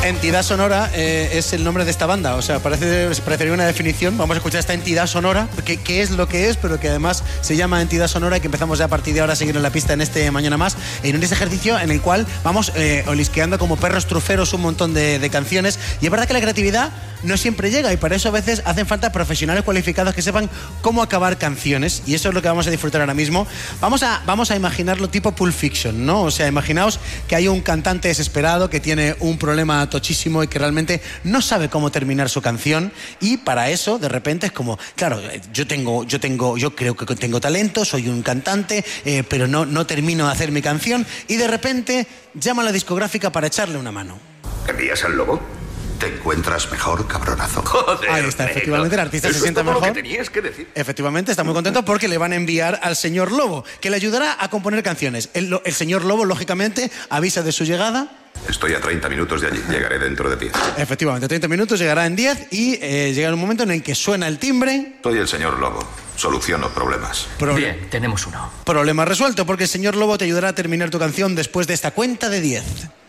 Entidad sonora es el nombre de esta banda, o sea, parecería una definición. Vamos a escuchar esta entidad sonora, que es lo que es, pero que además se llama entidad sonora y que empezamos ya a partir de ahora a seguir en la pista en este Mañana Más, en este ejercicio en el cual vamos olisqueando como perros truferos un montón de canciones. Y es verdad que la creatividad no siempre llega y para eso a veces hacen falta profesionales cualificados que sepan cómo acabar canciones, y eso es lo que vamos a disfrutar ahora mismo. Vamos a imaginarlo tipo Pulp Fiction, ¿no? O sea, imaginaos que hay un cantante desesperado que tiene un problema tochísimo y que realmente no sabe cómo terminar su canción, y para eso de repente es como, claro, yo creo que tengo talento, soy un cantante, pero no termino de hacer mi canción, y de repente llama a la discográfica para echarle una mano. ¿Envías al lobo? ¿Te encuentras mejor, cabronazo? Joder, ahí está, efectivamente, el artista se siente mejor. mejor. Lo que tenías que decir. Efectivamente, está muy contento porque le van a enviar al señor Lobo, que le ayudará a componer canciones. El señor Lobo, lógicamente, avisa de su llegada. Estoy a 30 minutos de allí. Llegaré dentro de 10. Efectivamente, 30 minutos, llegará en 10 y llega un momento en el que suena el timbre. Soy el señor Lobo. Soluciono problemas. Bien, tenemos uno. Problema resuelto, porque el señor Lobo te ayudará a terminar tu canción después de esta cuenta de 10.